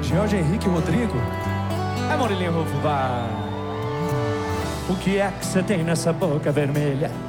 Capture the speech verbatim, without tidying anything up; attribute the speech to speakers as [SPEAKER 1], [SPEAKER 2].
[SPEAKER 1] Jorge Henrique Rodrigo.
[SPEAKER 2] É Murilinho Rufo, vai.
[SPEAKER 3] O que é que você tem nessa boca vermelha?